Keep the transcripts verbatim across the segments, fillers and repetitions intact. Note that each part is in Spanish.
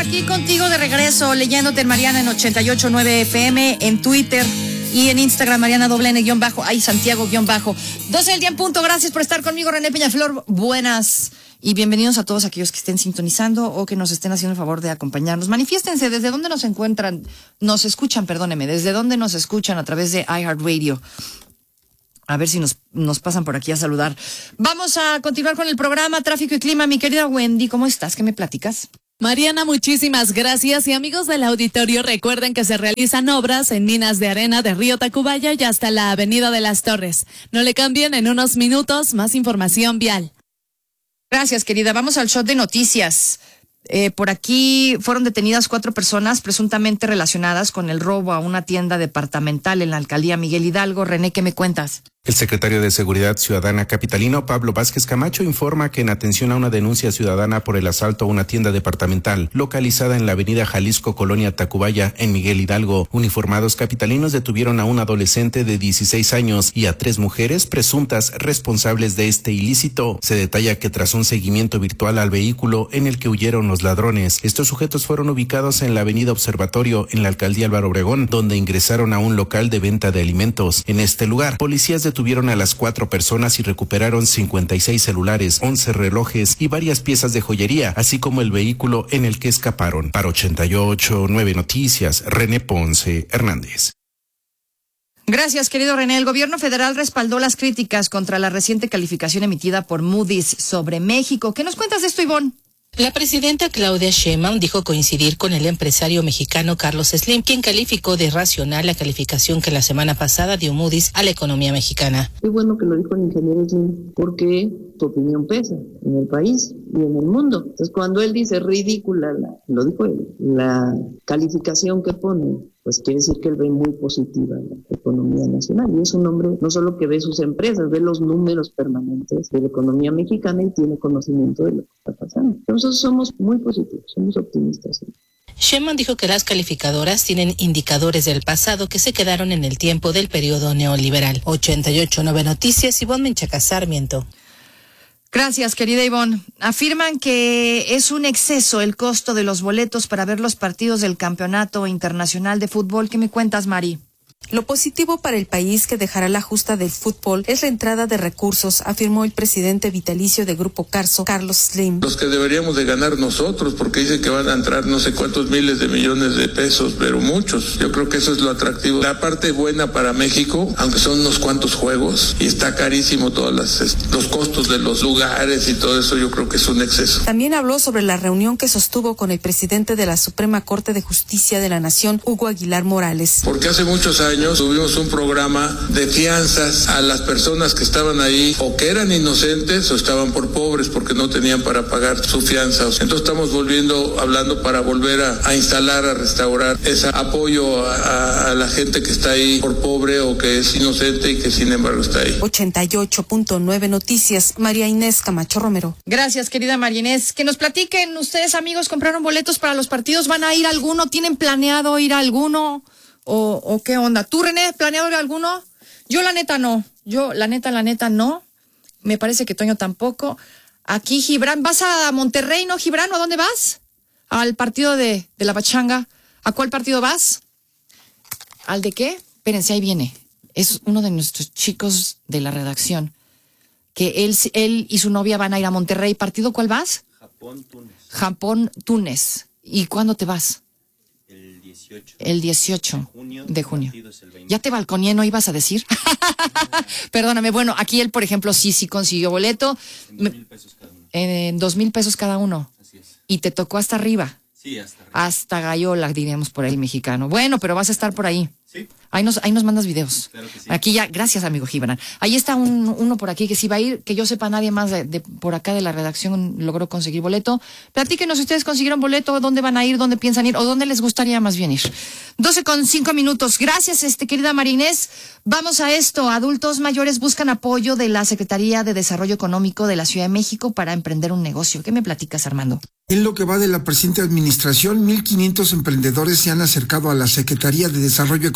aquí contigo de regreso, leyéndote en Mariana en ochenta y ocho punto nueve F M, en Twitter y en Instagram, Mariana doble N guión bajo, ay, Santiago guión bajo. doce del día en punto, gracias por estar conmigo, René Peñaflor, buenas y bienvenidos a todos aquellos que estén sintonizando o que nos estén haciendo el favor de acompañarnos. Manifiéstense, ¿desde dónde nos encuentran? Nos escuchan, perdóneme, ¿desde dónde nos escuchan? A través de iHeartRadio. A ver si nos, nos pasan por aquí a saludar. Vamos a continuar con el programa Tráfico y Clima. Mi querida Wendy, ¿cómo estás? ¿Qué me platicas? Mariana, muchísimas gracias. Y amigos del auditorio, recuerden que se realizan obras en minas de arena de Río Tacubaya y hasta la Avenida de las Torres. No le cambien, en unos minutos más información vial. Gracias, querida. Vamos al shot de noticias. Eh, por aquí fueron detenidas cuatro personas presuntamente relacionadas con el robo a una tienda departamental en la alcaldía Miguel Hidalgo. René, ¿qué me cuentas? El secretario de Seguridad Ciudadana capitalino, Pablo Vázquez Camacho, informa que en atención a una denuncia ciudadana por el asalto a una tienda departamental localizada en la avenida Jalisco, Colonia Tacubaya, en Miguel Hidalgo, uniformados capitalinos detuvieron a un adolescente de dieciséis años y a tres mujeres presuntas responsables de este ilícito. Se detalla que tras un seguimiento virtual al vehículo en el que huyeron los ladrones, estos sujetos fueron ubicados en la avenida Observatorio, en la alcaldía Álvaro Obregón, donde ingresaron a un local de venta de alimentos. En este lugar, policías de detuvieron a las cuatro personas y recuperaron cincuenta y seis celulares, once relojes y varias piezas de joyería, así como el vehículo en el que escaparon. Para ochenta y ocho punto nueve Noticias, René Ponce Hernández. Gracias, querido René. El gobierno federal respaldó las críticas contra la reciente calificación emitida por Moody's sobre México. ¿Qué nos cuentas de esto, Ivonne? La presidenta Claudia Sheinbaum dijo coincidir con el empresario mexicano Carlos Slim, quien calificó de racional la calificación que la semana pasada dio Moody's a la economía mexicana. Qué bueno que lo dijo el ingeniero Slim, porque su opinión pesa en el país y en el mundo. Entonces, cuando él dice ridícula, la, lo dijo él, la calificación que pone, pues quiere decir que él ve muy positiva la economía nacional. Y es un hombre no solo que ve sus empresas, ve los números permanentes de la economía mexicana y tiene conocimiento de lo que está pasando. Nosotros somos muy positivos, somos optimistas. Sheinbaum dijo que las calificadoras tienen indicadores del pasado que se quedaron en el tiempo del periodo neoliberal. ochenta y ocho punto nueve Noticias, Ivonne Menchaca Sarmiento. Gracias, querida Ivonne. Afirman que es un exceso el costo de los boletos para ver los partidos del Campeonato Internacional de Fútbol. ¿Qué me cuentas, Mari? Lo positivo para el país que dejará la justa del fútbol es la entrada de recursos, afirmó el presidente vitalicio de Grupo Carso, Carlos Slim. Los que deberíamos de ganar nosotros, porque dicen que van a entrar no sé cuántos miles de millones de pesos, pero muchos. Yo creo que eso es lo atractivo. La parte buena para México, aunque son unos cuantos juegos, y está carísimo todos las, los costos de los lugares y todo eso, yo creo que es un exceso. También habló sobre la reunión que sostuvo con el presidente de la Suprema Corte de Justicia de la Nación, Hugo Aguilar Morales. Porque hace muchos años tuvimos un programa de fianzas a las personas que estaban ahí o que eran inocentes o estaban por pobres porque no tenían para pagar su fianza. Entonces estamos volviendo, hablando para volver a, a instalar, a restaurar ese apoyo a, a la gente que está ahí por pobre o que es inocente y que sin embargo está ahí. ochenta y ocho punto nueve Noticias, María Inés Camacho Romero. Gracias, querida María Inés. Que nos platiquen, ustedes amigos, ¿compraron boletos para los partidos? ¿Van a ir a alguno? ¿Tienen planeado ir a alguno? ¿O, o qué onda? ¿Tú, René, planeado ir a alguno? Yo la neta no. Yo la neta, la neta no. Me parece que Toño tampoco. Aquí Gibran, ¿vas a Monterrey, no, Gibran? ¿O a dónde vas? Al partido de, de la pachanga. ¿A cuál partido vas? ¿Al de qué? Espérense, ahí viene. Es uno de nuestros chicos de la redacción. Que él, él y su novia van a ir a Monterrey. ¿Partido cuál vas? Japón-Túnez. Japón-Túnez. ¿Y cuándo te vas? El dieciocho. El dieciocho de junio. De junio. El ¿Ya te balconeé, no ibas a decir? Perdóname, bueno, aquí él, por ejemplo, sí, sí consiguió boleto. En dos mil pesos cada uno. En dos mil pesos cada uno. Así es. Y te tocó hasta arriba. Sí, hasta arriba. Hasta Gallola, diríamos por ahí, mexicano. Bueno, pero vas a estar por ahí. Sí. Ahí nos, ahí nos mandas videos. Claro que sí. Aquí ya, gracias, amigo Gibran. Ahí está un, uno por aquí que sí va a ir, que yo sepa, nadie más de, de por acá de la redacción logró conseguir boleto. Platíquenos si ustedes consiguieron boleto, dónde van a ir, dónde piensan ir, o dónde les gustaría más bien ir. doce con cinco minutos. Gracias, este querida María Inés. Vamos a esto. Adultos mayores buscan apoyo de la Secretaría de Desarrollo Económico de la Ciudad de México para emprender un negocio. ¿Qué me platicas, Armando? En lo que va de la presente administración, mil quinientos emprendedores se han acercado a la Secretaría de Desarrollo Económico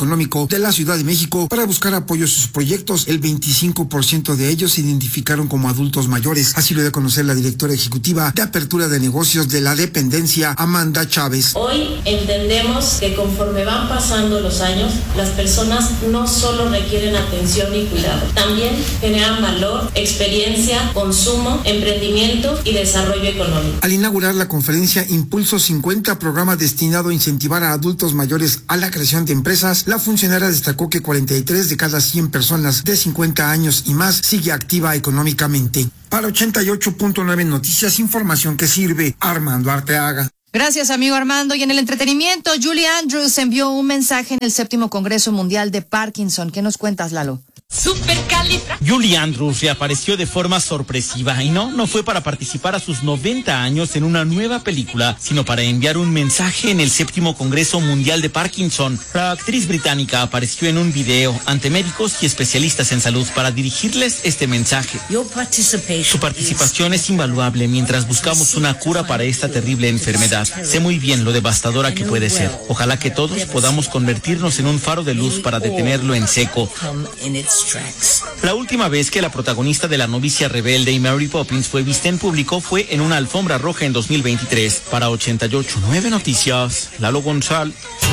Económico de la Ciudad de México para buscar apoyo a sus proyectos. El veinticinco por ciento de ellos se identificaron como adultos mayores. Así lo dio a conocer la directora ejecutiva de Apertura de Negocios de la Dependencia, Amanda Chávez. Hoy entendemos que conforme van pasando los años, las personas no solo requieren atención y cuidado, también generan valor, experiencia, consumo, emprendimiento y desarrollo económico. Al inaugurar la conferencia Impulso cincuenta, programa destinado a incentivar a adultos mayores a la creación de empresas, la funcionaria destacó que cuarenta y tres de cada cien personas de cincuenta años y más sigue activa económicamente. Para ochenta y ocho punto nueve Noticias, información que sirve. Armando Arteaga. Gracias, amigo Armando. Y en el entretenimiento, Julie Andrews envió un mensaje en el séptimo Congreso Mundial de Parkinson. ¿Qué nos cuentas, Lalo? Julie Andrews reapareció de forma sorpresiva y no, no fue para participar a sus noventa años en una nueva película, sino para enviar un mensaje en el séptimo Congreso Mundial de Parkinson. La actriz británica apareció en un video ante médicos y especialistas en salud para dirigirles este mensaje. Su participación es invaluable mientras buscamos una cura para esta terrible enfermedad. Sé muy bien lo devastadora que puede ser. Ojalá que todos podamos convertirnos en un faro de luz para detenerlo en seco. La última vez que la protagonista de La novicia rebelde y Mary Poppins fue vista en público fue en una alfombra roja en dos mil veintitrés. Para ochenta y ocho punto nueve Noticias, Lalo González.